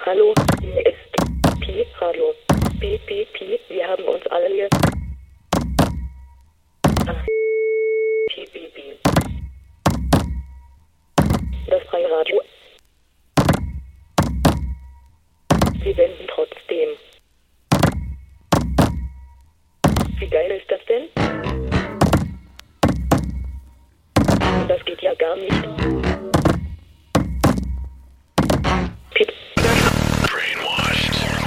Hallo, hier ist Pi Radio. Pi, Pi, Pi, wir haben uns alle hier. Ach, Pi, Pi, Pi. Das freie Radio. Sie senden trotzdem. Wie geil ist das denn? Das geht ja gar nicht.